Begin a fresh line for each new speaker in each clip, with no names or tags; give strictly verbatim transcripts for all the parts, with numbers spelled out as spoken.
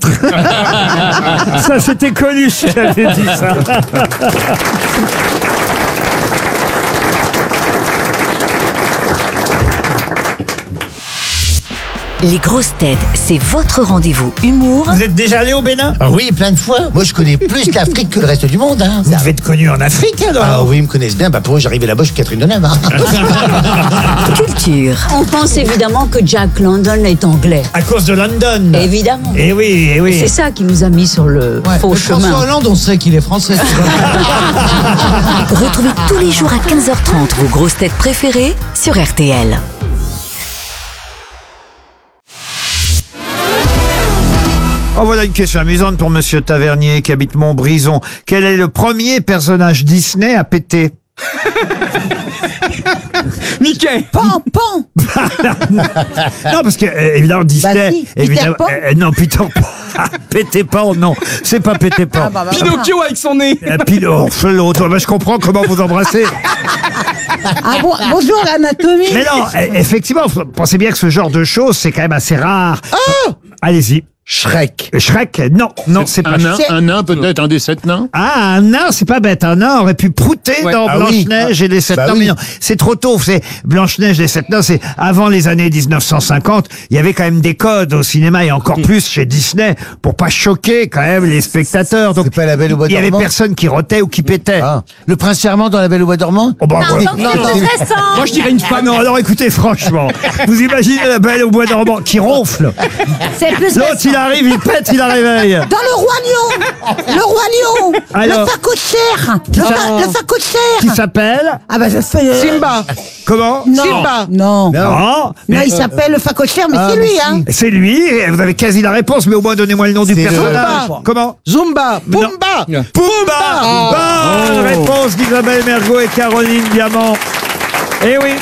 Ça, c'était Coluche qui avait dit ça.
Les grosses têtes, c'est votre rendez-vous humour.
Vous êtes déjà allé au Bénin?
Ah oui, plein de fois. Moi, je connais plus l'Afrique que le reste du monde. Hein.
Vous devez être connu en Afrique, alors?
Ah oui, ils me connaissent bien. Bah, pour eux, j'arrivais là-bas, je suis Catherine Deneuve. Hein.
Culture.
On pense évidemment que Jack London est anglais.
À cause de London.
Évidemment.
Eh oui, eh oui.
C'est ça qui nous a mis sur le
Ouais,
faux
le
chemin.
François Hollande, on sait qu'il est français.
Retrouvez tous les jours à quinze heures trente vos grosses têtes préférées sur R T L.
Oh, voilà une question amusante pour Monsieur Tavernier qui habite Montbrison. Quel est le premier personnage Disney à péter?
Mickey.
Pan, pan.
Non, parce que euh, évidemment Disney,
Bah si, Peter
évidemment,
Pan.
euh, non Peter Pan, Péter Pan, non, c'est pas Péter Pan.
Ah bah, bah,
Pinocchio avec son nez.
Euh, Pino, oh, l'autre, bah, je comprends comment vous embrassez.
Ah bon, bonjour l'anatomie.
Mais non, euh, effectivement, vous pensez bien que ce genre de choses, c'est quand même assez rare.
Oh
Allez-y.
Shrek.
Shrek, non, non, c'est pas
Un nain,
C'est-
un nain peut-être, un des sept nains.
Ah, un nain, c'est pas bête. Un nain aurait pu prouter
Ouais.
dans
Ah oui.
Blanche-Neige et les sept
Bah
nains.
oui.
Mais non, c'est trop tôt. C'est Blanche-Neige et les sept nains, c'est avant les années dix-neuf cent cinquante. Il y avait quand même des codes au cinéma et encore plus chez Disney pour pas choquer quand même les spectateurs. Donc,
C'est pas La Belle au Bois
il y avait
dormant
personne qui rotait ou qui pétait.
Ah. Le prince charmant dans La Belle au Bois dormant.
Oh, bah, ouais.
Non, non.
Moi, je dirais une
Ah
femme.
non, alors écoutez, franchement, vous imaginez la Belle au Bois dormant qui ronfle.
C'est plus
L'autre, il arrive, il pète, il la réveille.
Dans le roi lion. Le roi lion.
Alors
Le facochère. Le, fa le
Qui
facochère.
s'appelle?
Ah bah je fais...
Simba.
Comment?
Non.
Simba.
Non.
Non,
Non,
mais
il s'appelle le facochère, mais
ah,
c'est lui,
mais
hein.
c'est lui, et vous avez quasi la réponse, mais au moins donnez-moi le nom du
C'est le-
personnage.
Zumba.
Comment?
Zumba. Pumba.
Pumba. Bonne réponse d'Isabelle Mergo et Caroline Diamant. Eh oui.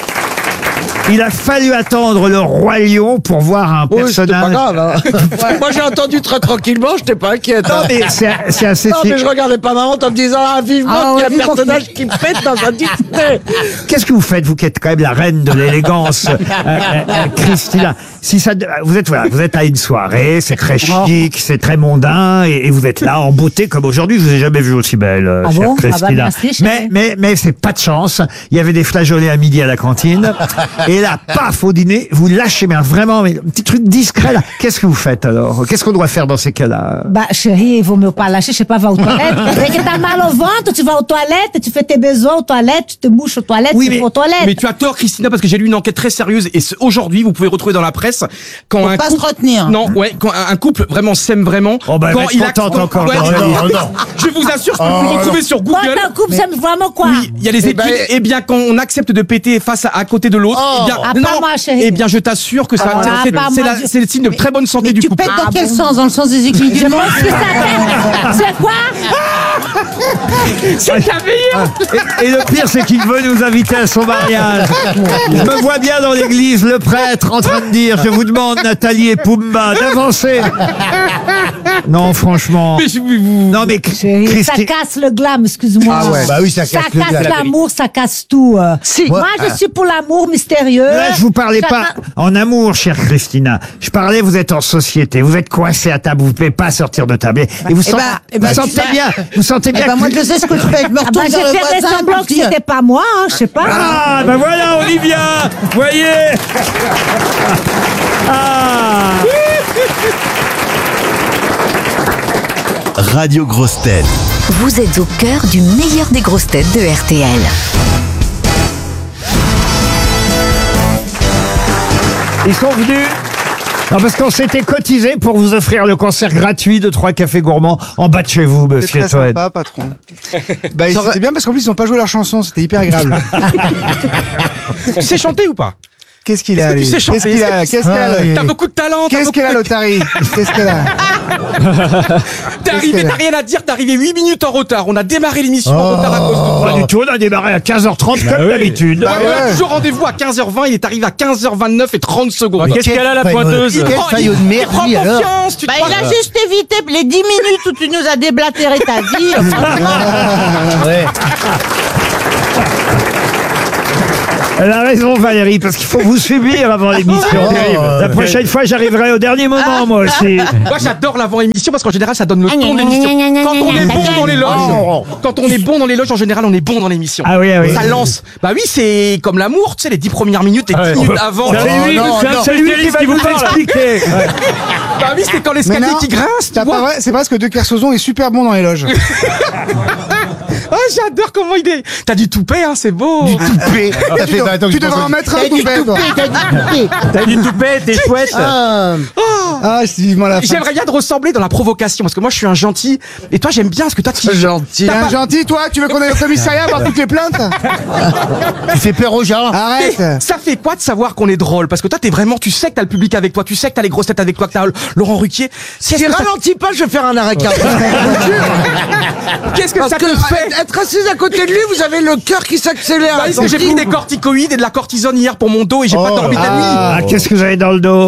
Il a fallu attendre le roi lion pour voir un personnage.
grave. Hein. Moi, j'ai entendu très tranquillement, j'étais pas inquiète.
Non, mais c'est c'est assez.
Non, mais je regardais pas ma honte en me disant, ah, vivement
Ah,
qu'il y a
ouais,
un personnage qui pète dans un Disney.
Qu'est-ce que vous faites, vous qui êtes quand même la reine de l'élégance, euh, euh, euh, Christina? Si ça, vous êtes voilà, vous êtes à une soirée, c'est très chic, c'est très mondain, et, et vous êtes là en beauté comme aujourd'hui. Je vous ai jamais vu aussi belle, euh,
Ah
chère
bon? Ah bah,
Christina.
merci, chérie.
mais mais mais c'est pas de chance. Il y avait des flageolets à midi à la cantine, et là, paf, au dîner, vous lâchez, mais vraiment, mais un petit truc discret là. Qu'est-ce que vous faites alors? Qu'est-ce qu'on doit faire dans ces cas-là?
Bah, chérie, il vaut mieux pas lâcher, je sais pas, va aux toilettes. Dès que t'as mal au ventre, tu vas aux toilettes, tu fais tes besoins aux toilettes, tu te mouches aux toilettes,
Oui,
tu
mais-
vas aux toilettes.
Mais tu as tort, Christina, parce que j'ai lu une enquête très sérieuse et ce- aujourd'hui, vous pouvez retrouver dans la presse quand
Faut
un
pas
couple,
se retenir.
non, ouais, quand un un couple vraiment s'aime vraiment.
Oh, bah, elle
quand
va être
il a-
contente
quand-
encore,
ouais,
non,
mais-
non,
non.
Je vous assure, je peux vous retrouver sur
Moi,
Google.
t'as un couple, c'est vraiment quoi?
Oui, il y a les
Eh
études.
ben,
Eh bien, quand on accepte de péter face à, à côté de l'autre,
Oh.
eh bien,
Ah, pas moi, chérie.
eh bien, je t'assure que ça,
Ah,
c'est-
pas
c'est
moi,
c'est la-
je-
c'est le signe de très bonne santé
Mais
du
tu
couple.
pètes dans
Ah,
quel
bon.
sens? Dans le sens des aiguilles du monde?
C'est quoi?
C'est merveilleux.
Et, et le pire, c'est qu'il veut nous inviter à son mariage. Je me vois bien dans l'église, le prêtre en train de dire, je vous demande, Nathalie et Pumba, d'avancer. Non, franchement.
Mais je- vous-
Non, mais
Chérie, ça
Christi-
casse le glam, excuse-moi.
Ah ouais. Bah oui, ça
Ça
casse le
casse
glam.
l'amour, ça casse tout. euh.
Si.
Moi, je suis pour l'amour mystérieux.
Là, je vous parlais pas
Chacun-
en amour, chère Christina. Je parlais, vous êtes en société, vous êtes coincé à table, vous ne pouvez pas sortir de table. Et vous,
Eh
sent-
ben, eh ben,
vous sentez
tu-
bien, vous sentez bien
Eh ben,
que-
moi, je sais ce que je fais. Je me
Ah
retourne
bah,
vers
j'ai
le
fait
voisin
semblant
pour
que
dire-
c'était pas moi, hein, je sais pas.
Ah, ben voilà, Olivia, voyez. Ah.
Radio Grosse Tête.
Vous êtes au cœur du meilleur des grosses têtes de R T L.
Ils sont venus. Non, parce qu'on s'était cotisé pour vous offrir le concert gratuit de Trois Cafés Gourmands en bas de chez vous,
C'est
monsieur
très
Toen.
sympa, patron. Bah, et c'était bien parce qu'en plus, ils n'ont pas joué leur chanson, c'était hyper agréable.
Tu sais chanter ou pas?
Qu'est-ce qu'il
Est-ce
a,
que tu
lui
sais chanter?
Qu'est-ce qu'il a Qu'est-ce qu'il a, lui
T'as beaucoup de talent. t'as
Qu'est-ce
beaucoup
qu'elle a,
de-
l'Otari Qu'est-ce qu'elle a
T'es arrivé,
qu'elle a
t'as rien à dire, t'es arrivé huit minutes en retard. On a démarré l'émission en
Oh.
retard à cause de toi.
Pas du tout, on a démarré à quinze heures trente comme d'habitude.
Ouais, on a
ouais.
toujours rendez-vous à quinze heures vingt, il est arrivé à quinze heures vingt-neuf et trente secondes.
Qu'est-ce qu'elle a, la pointeuse
Il
Quel
prend-
faillot de
il
merde,
prend
lui, alors.
confiance, tu te
Bah,
crois-
il a juste évité les dix minutes où tu nous as déblatéré ta vie.
Ouais.
Elle a raison, Valérie, parce qu'il faut vous subir avant l'émission.
Oh,
La prochaine fois, j'arriverai au dernier moment, moi aussi.
Moi, j'adore l'avant-émission parce qu'en général, ça donne le ton de l'émission. Quand on est bon dans les loges, quand on est bon dans les loges, en général, on est bon dans l'émission.
Ah oui, ah oui.
Ça lance. Bah oui, c'est comme l'amour, tu sais, les dix premières minutes et dix minutes avant.
C'est lui,
non,
c'est
non.
c'est lui qui va vous expliquer.
Bah oui, c'est quand l'escalier
Mais non,
qui grince, tu
t'as pas
vois.
vrai, c'est parce que De Kersauzon est super bon dans les loges.
Ah, j'adore comment il est. T'as du toupet, hein, c'est beau.
Toupé. Ça fait vingt ans que
Tu
je
devrais
pense
en
que-
mettre un
T'as dit
toupet, toi.
toupé, t'as dit toupé.
T'as du toupet, t'es chouette.
Ah.
Ah, c'est vivement la fin.
J'aimerais bien te ressembler dans la provocation parce que moi je suis un gentil et toi j'aime bien parce que toi tu
Gentil.
T'es un gentil, toi? Tu veux qu'on aille au commissariat voir toutes les plaintes?
Tu fais peur aux gens.
Arrête.
Et ça fait quoi de savoir qu'on est drôle? Parce que toi, t'es vraiment, tu sais que t'as le public avec toi, tu sais que t'as les grosses têtes avec toi, que t'as Laurent Ruquier.
Si
Qu'est-ce que ça-
ralentis pas, je vais faire un arrêt cardiaque.
Qu'est-ce que
Parce
ça
que
te fait?
être assis à côté de lui, vous avez le cœur qui s'accélère.
Bah, parce que j'ai pris des corticoïdes et de la cortisone hier pour mon dos et j'ai pas dormi de la nuit.
Ah, qu'est-ce que vous avez dans le dos?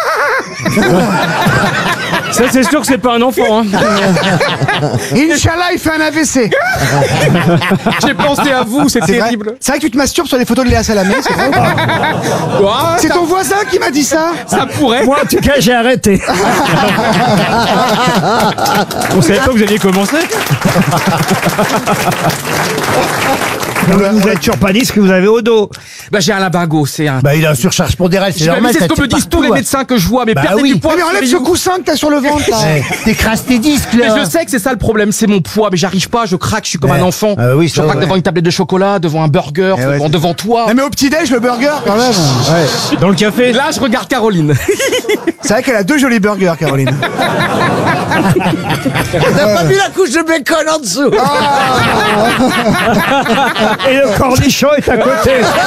Ça, c'est sûr que c'est pas un enfant. Hein.
Inch'Allah, il fait un A V C.
J'ai pensé à vous, c'est
C'est vrai.
terrible.
C'est vrai que tu te masturbes sur les photos de Léa Salamé, c'est vrai ou pas?
Quoi?
C'est ton voisin qui m'a dit ça.
Ça pourrait.
Moi, en tout cas, j'ai arrêté.
On savait pas que vous aviez commencé.
Vous êtes toujours pas dit ce que vous avez au dos.
Bah, j'ai un limbago, c'est un.
Bah, il a un surcharge pondérale, c'est
Bah,
normal.
mais c'est
ça
ce que
tire
me disent tous
partout,
les
hein.
médecins que je vois, mais
Bah
perdez
oui.
du poids.
Mais enlève ce
Cyril.
coussin que t'as sur le ventre, là.
Ouais, t'écrases tes disques,
Mais
là.
je sais que c'est ça le problème, c'est mon poids, mais j'arrive pas, je craque, je suis comme
Ouais.
un enfant.
Ah oui,
je
ça,
craque
ouais.
devant une tablette de chocolat, devant un burger,
Eh ouais,
devant,
c'est-
devant toi.
Non, mais au petit-déj, le burger, quand même. Ouais.
Dans le café.
Là, je regarde Caroline.
C'est vrai qu'elle a deux jolis burgers, Caroline.
T'as pas vu la couche de bacon en dessous?
Et le cornichon est à côté.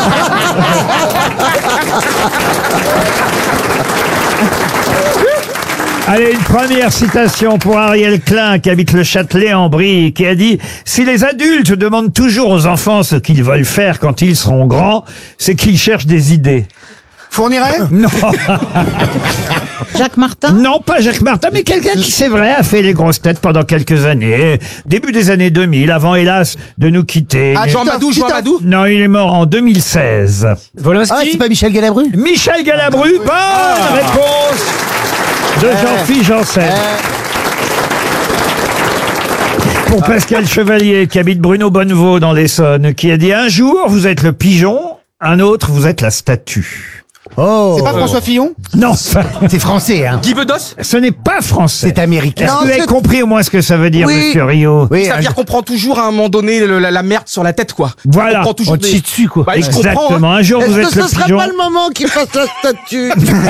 Allez, une première citation pour Ariel Klein, qui habite le Châtelet en Brie, qui a dit « Si les adultes demandent toujours aux enfants ce qu'ils veulent faire quand ils seront grands, c'est qu'ils cherchent des idées. »
Fournirait?
Non,
Jacques Martin?
non, pas Jacques Martin, mais quelqu'un qui, c'est vrai, a fait les grosses têtes pendant quelques années. Début des années deux mille, avant, hélas, de nous quitter.
Ah,
Jean
Titoff,
Madou, Jean
Titoff.
Madou.
Non, il est mort en deux mille seize.
Ah,
Volinsky.
c'est pas Michel Galabru?
Michel Galabru, bonne réponse de Jean-Philippe Janssen. Pour Pascal Chevalier, qui habite Bruno Bonnevaux dans l'Essonne, qui a dit « Un jour, vous êtes le pigeon, un autre, vous êtes la statue.
Oh.
C'est pas François Fillon? »
Non,
C'est français, hein.
Guy Bedos.
ce n'est pas français.
C'est américain.
Est-ce que
Non,
vous avez
c'est-
compris au moins ce que ça veut dire,
Oui.
monsieur Rio?
Oui,
Ça veut
un-
dire qu'on prend toujours à un moment donné le- la, la merde sur la tête, quoi.
Voilà.
On prend toujours
on te
des-
chie dessus, quoi.
Bah, je comprends,
Exactement.
hein.
Un jour, vous
Est-ce
êtes
que
le
ce serait
pigeon.
pas le moment qu'il fasse la statue?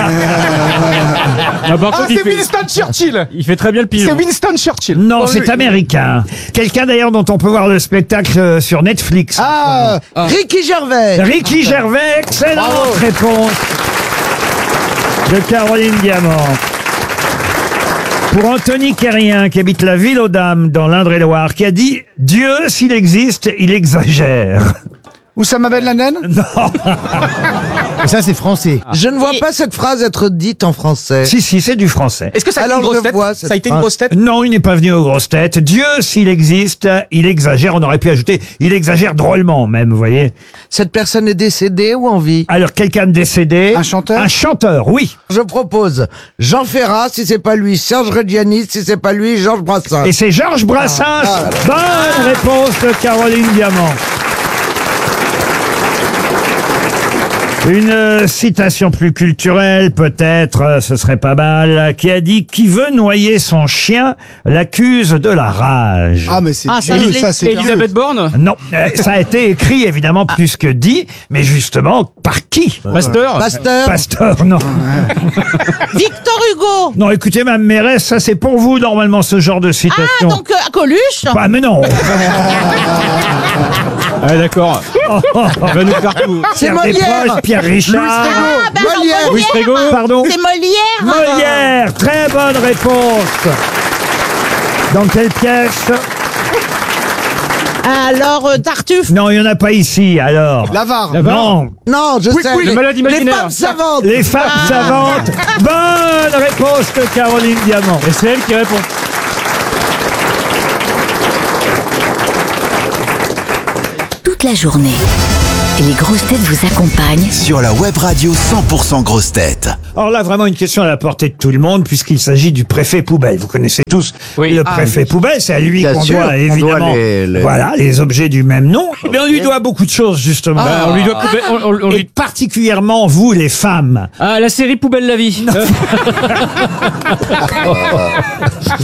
Ah, par
Ah,
contre, il
c'est
fait,
Winston Churchill.
il fait très bien le
C'est
pigeon.
Winston Churchill.
Non,
Oh,
c'est
lui.
américain. Quelqu'un d'ailleurs dont on peut voir le spectacle euh, sur Netflix.
Ah,
Ricky Gervais.
Ricky Gervais, excellente réponse de Caroline Diamant. Pour Anthony Quérien, qui habite la ville aux Dames dans l'Indre-et-Loire, qui a dit « Dieu, s'il existe, il exagère
Oussama Ben Laden? »
Non,
Ça, c'est français.
Je ne vois pas cette phrase être dite en français.
si, si, c'est du français.
Est-ce que ça a été
Alors,
une grosse
je
tête
vois cette
Ça a été une grosse tête
Non, il n'est pas venu aux grosses têtes. Dieu, s'il existe, il exagère. On aurait pu ajouter « il exagère drôlement » même, vous voyez.
Cette personne est décédée ou en vie?
Alors, quelqu'un de décédé.
Un chanteur?
Un chanteur, oui.
Je propose Jean Ferrat, si c'est pas lui, Serge Reggiani, si c'est pas lui, Georges Brassens.
Et c'est Georges Brassens. Bonne réponse de Caroline Diamant. Une euh, citation plus culturelle, peut-être, euh, ce serait pas mal, qui a dit « Qui veut noyer son chien l'accuse de la rage
Ah, mais c'est
Ah, ça,
vieux,
je l'ai-
ça, c'est vieux.
Elisabeth Borne. ».
Non, euh, ça a été écrit évidemment plus que dit, mais justement, par qui?
Pasteur.
Pasteur.
Pasteur, non.
Victor Hugo.
Non, écoutez, Mme Mérès, ça c'est pour vous normalement ce genre de citation.
Ah, donc euh, Coluche.
Ah, mais non.
Ah, d'accord. Il va nous faire tout.
C'est
Pierre
Molière.
Desproges, Pierre Richard.
Ah, ben alors,
Molière.
Louis Frégo.
Pardon.
C'est Molière.
Molière, très bonne réponse. Dans quelle pièce?
Alors, euh, Tartuffe.
Non, il n'y en a pas ici, alors.
L'avare.
Non,
Non, je sais.
Le malade
Les
imaginaire.
femmes savantes.
les femmes savantes. Bonne réponse de Caroline Diamant.
Et c'est elle qui répond.
Toute la journée. Les grosses têtes vous accompagnent
Sur la web radio cent pour cent grosses têtes.
Alors là, vraiment une question à la portée de tout le monde, puisqu'il s'agit du préfet poubelle. Vous connaissez tous
Oui.
le
Ah,
préfet poubelle, c'est à lui
Bien
qu'on
sûr,
doit
on
évidemment
doit les- les-
voilà, les objets du même nom. Mais on lui doit beaucoup de choses, justement.
Bah, on lui doit poubelle- on- on- on
Et
lui-
particulièrement vous, les femmes.
Ah, la série Poubelle la vie.